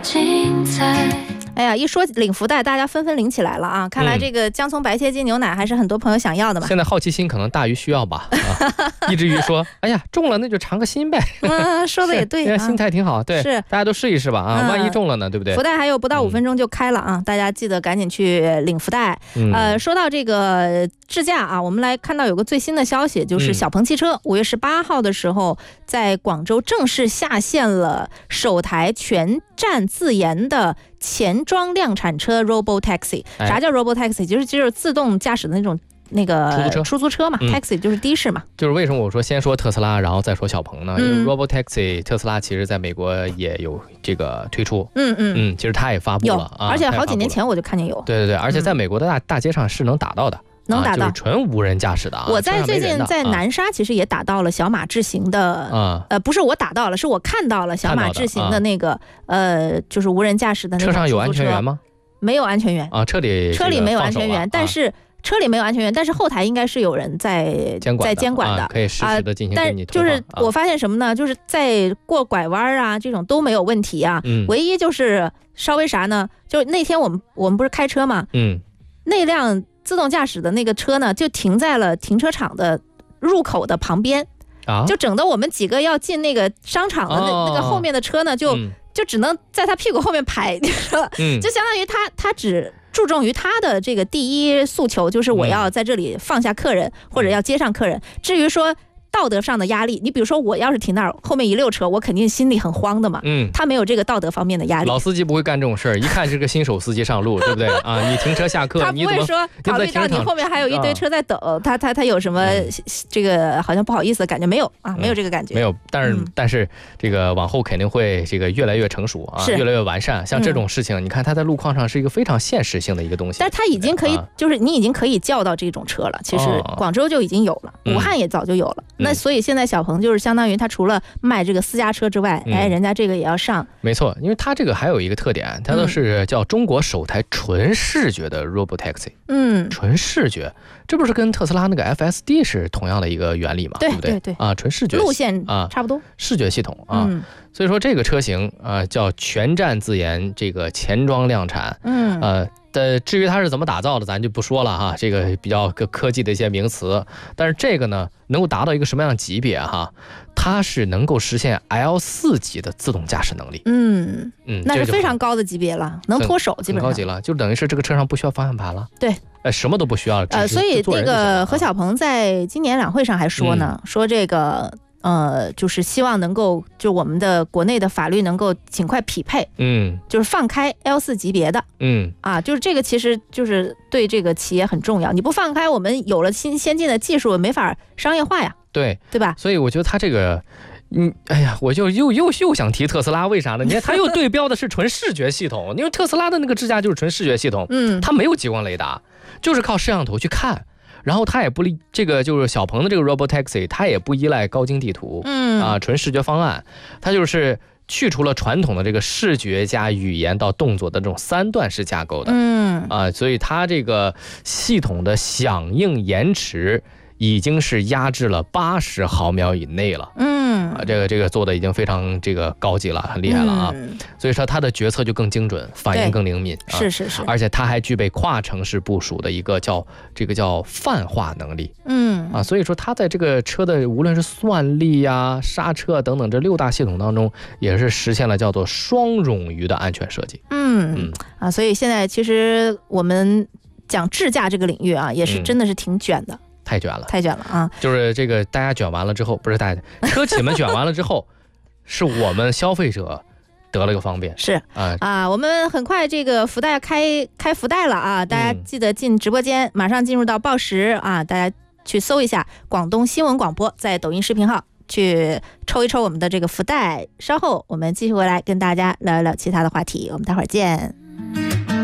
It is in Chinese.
精彩。 哎呀，一说领福袋，大家纷纷领起来了啊！看来这个姜葱白切鸡牛奶还是很多朋友想要的嘛。 现在好奇心可能大于需要吧，以至于说，哎呀，中了那就尝个新呗。 说的也对， 心态挺好，对， 是大家都试一试吧啊，万一中了呢，对不对？ 福袋还有不到5分钟就开了啊，大家记得赶紧去领福袋。说到这个智驾啊，我们来看到有个最新的消息，就是小鹏汽车5月18号的时候，在广州正式下线了首台全站自研的前装量产车 Robotaxi。啥叫 Robotaxi？就是自动驾驶的那个出租车嘛，taxi 就是的士嘛。 就是为什么我说先说特斯拉，然后再说小鹏呢？因为 Robotaxi 特斯拉其实在美国也有这个推出，其实它也发布了啊， 而且好几年前我就看见有。 对，而且在美国的大街上是能打到的。 能打到， 就是纯无人驾驶的啊！ 我在最近在南沙其实也打到了小马智行的，不是我打到了，是我看到了小马智行的那个就是无人驾驶的那个。 车上有安全员吗？ 没有安全员啊，车里没有安全员，但是车里没有安全员，但是后台应该是有人在监管的， 可以实时的进行跟你通话。但就是我发现什么呢？就是在过拐弯啊这种都没有问题啊，唯一就是稍微啥呢？就那天我们不是开车嘛，那辆自动驾驶的那个车呢，就停在了停车场的入口的旁边，就整的我们几个要进那个商场的那个后面的车呢，就只能在他屁股后面排，就相当于他只注重于他的这个第一诉求，就是我要在这里放下客人或者要接上客人。至于说道德上的压力，你比如说我要是停那儿，后面一溜车，我肯定心里很慌的嘛。他没有这个道德方面的压力。 老司机不会干这种事儿，一看是个新手司机上路，对不对啊？你停车下客， 他不会说考虑到你后面还有一堆车在等，他有什么这个好像不好意思的感觉没有啊？没有这个感觉。 没有，但是这个往后肯定会这个越来越成熟啊，越来越完善。像这种事情，你看它在路况上是一个非常现实性的一个东西。 但是它已经可以，就是你已经可以叫到这种车了。其实广州就已经有了，武汉也早就有了。那所以现在小鹏就是相当于它除了卖这个私家车之外，人家这个也要上。 没错，因为它这个还有一个特点，它都是叫中国首台纯视觉的 Robotaxi。纯视觉，这不是跟特斯拉那个 FSD 是同样的一个原理嘛？对不对？ 对啊，纯视觉路线啊差不多， 视觉系统啊。所以说这个车型叫全站自研，这个前装量产。至于它是怎么打造的，咱就不说了哈，这个比较科技的一些名词。但是这个呢，能够达到一个什么样的级别哈？它是能够实现 L4级的自动驾驶能力。 那是非常高的级别了，能脱手，基本上很高级了，就等于是这个车上不需要方向盘了。 对， 什么都不需要了。 所以这个何小鹏在今年两会上还说呢，说这个。就是希望能够，就我们的国内的法律能够尽快匹配，就是放开 L4级别的，就是这个其实就是对这个企业很重要。你不放开，我们有了先进的技术，没法商业化呀，对吧？ 所以我觉得它这个。哎呀，我就又想提特斯拉，为啥呢？你看它又对标的是纯视觉系统，因为特斯拉的那个智驾就是纯视觉系统，它没有激光雷达，就是靠摄像头去看。然后它也不这个就是小鹏的这个 Robotaxi， 它也不依赖高精地图，纯视觉方案，它就是去除了传统的这个视觉加语言到动作的这种3段式架构的，所以它这个系统的响应延迟已经是压制了80毫秒以内了，这个做的已经非常这个高级了，很厉害了啊，所以说它的决策就更精准，反应更灵敏， 是， 而且它还具备跨城市部署的一个叫泛化能力，所以说它在这个车的无论是算力呀、刹车等等这6大系统当中，也是实现了叫做双冗余的安全设计， 所以现在其实我们讲智驾这个领域啊，也是真的是挺卷的。太卷了啊！ 就是这个，大家卷完了之后，不是大家车企们卷完了之后，是我们消费者得了个方便。 是我们很快这个福袋开福袋了啊！大家记得进直播间，马上进入到报时啊！大家去搜一下广东新闻广播，在抖音视频号去抽一抽我们的这个福袋。稍后我们继续回来跟大家聊一聊其他的话题，我们待会儿见。